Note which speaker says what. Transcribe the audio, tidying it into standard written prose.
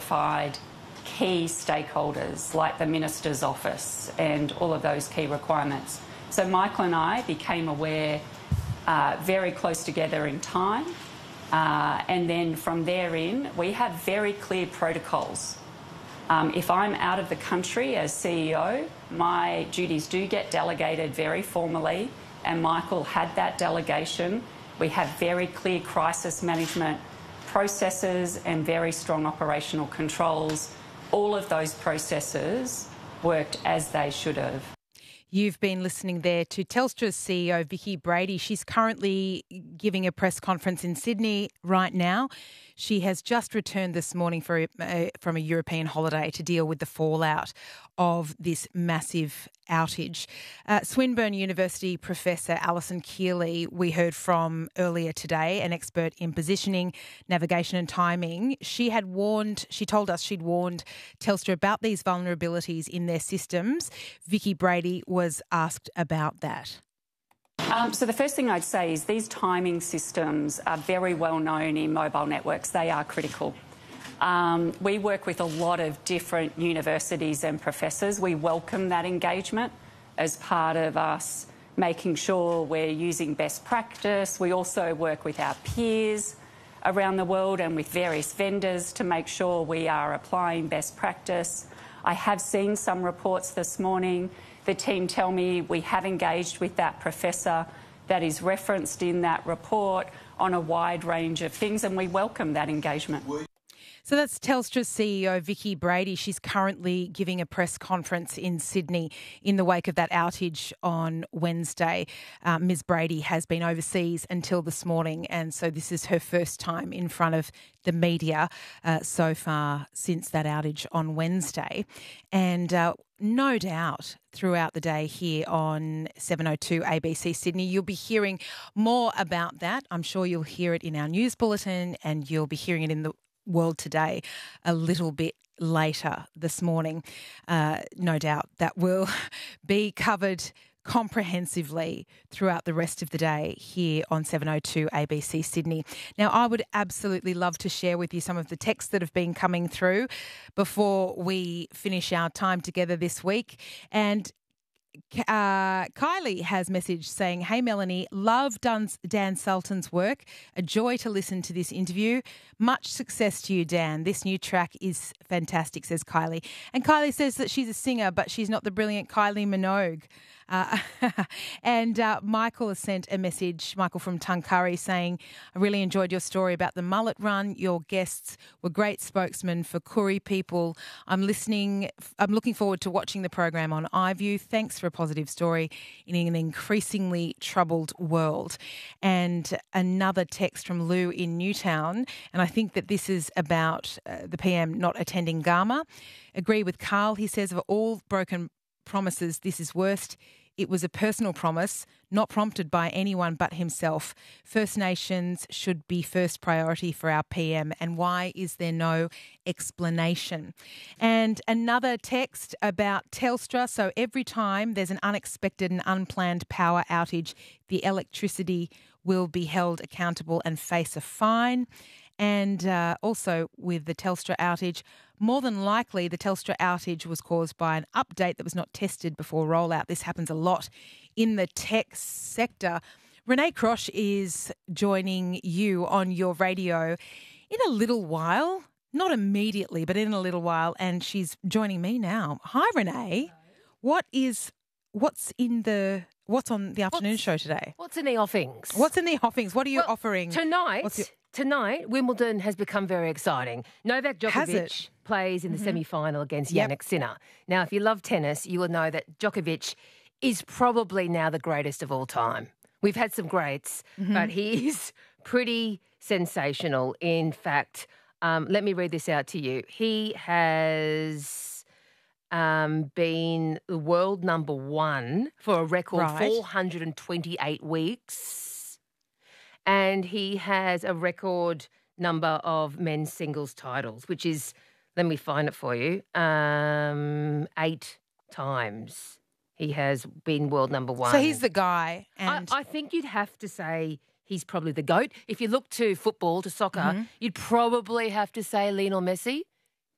Speaker 1: notified key stakeholders like the Minister's office and all of those key requirements. So Michael and I became aware very close together in time, and then from therein we have very clear protocols. If I'm out of the country as CEO, my duties do get delegated very formally, and Michael had that delegation. We have very clear crisis management processes and very strong operational controls. All of those processes worked as they should have.
Speaker 2: You've been listening there to Telstra's CEO, Vicki Brady. She's currently giving a press conference in Sydney right now. She has just returned this morning from a European holiday to deal with the fallout of this massive outage. Swinburne University Professor Alison Keeley, we heard from earlier today, an expert in positioning, navigation and timing. She told us she'd warned Telstra about these vulnerabilities in their systems. Vicki Brady was asked about that.
Speaker 1: So the first thing I'd say is these timing systems are very well known in mobile networks. They are critical. We work with a lot of different universities and professors. We welcome that engagement as part of us making sure we're using best practice. We also work with our peers around the world and with various vendors to make sure we are applying best practice. I have seen some reports this morning. The team tell me we have engaged with that professor that is referenced in that report on a wide range of things, and we welcome that engagement.
Speaker 2: So that's Telstra's CEO, Vicki Brady. She's currently giving a press conference in Sydney in the wake of that outage on Wednesday. Ms Brady has been overseas until this morning, and so this is her first time in front of the media so far since that outage on Wednesday. And no doubt throughout the day here on 702 ABC Sydney, you'll be hearing more about that. I'm sure you'll hear it in our news bulletin, and you'll be hearing it in the World Today a little bit later this morning. No doubt that will be covered comprehensively throughout the rest of the day here on 702 ABC Sydney. Now, I would absolutely love to share with you some of the texts that have been coming through before we finish our time together this week. And Kylie has messaged saying, "Hey Melanie, love Dan Sultan's work. A joy to listen to this interview. Much success to you, Dan. This new track is fantastic," says Kylie. And Kylie says that she's a singer, but she's not the brilliant Kylie Minogue. And Michael has sent a message, Michael from Tuncurry, saying, "I really enjoyed your story about the mullet run. Your guests were great spokesmen for Koori people. I'm looking forward to watching the program on iView. Thanks for a positive story in an increasingly troubled world." And another text from Lou in Newtown, and I think that this is about the PM not attending Gama. "Agree with Carl," he says, "of all broken promises, this is worst. It was a personal promise, not prompted by anyone but himself. First Nations should be first priority for our PM, and why is there no explanation?" And another text about Telstra. "So every time there's an unexpected and unplanned power outage, the electricity will be held accountable and face a fine." And also with the Telstra outage, more than likely the Telstra outage was caused by an update that was not tested before rollout. This happens a lot in the tech sector. Renee Crosh is joining you on your radio in a little while. Not immediately, but in a little while. And she's joining me now. Hi, Renee. What's on the afternoon show today?
Speaker 3: What's in the offings?
Speaker 2: What's in the offings? What are you offering?
Speaker 3: Tonight, Wimbledon has become very exciting. Novak Djokovic plays in the semi-final against Jannik Sinner. Now, if you love tennis, you will know that Djokovic is probably now the greatest of all time. We've had some greats, but he's pretty sensational. In fact, let me read this out to you. He has been the world number one for a record 428 weeks. And he has a record number of men's singles titles, which is, let me find it for you, 8 times he has been world number one.
Speaker 2: So he's the guy. And
Speaker 3: I think you'd have to say he's probably the GOAT. If you look to football, to soccer, you'd probably have to say Lionel Messi.